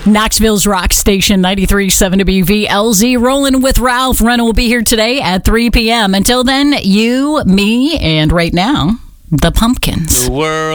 Knoxville's rock station 93.7 WVLZ. Rolling with Ralph. Ren will be here today at 3 p.m. Until then, you, me, and right now, the Pumpkins. The world.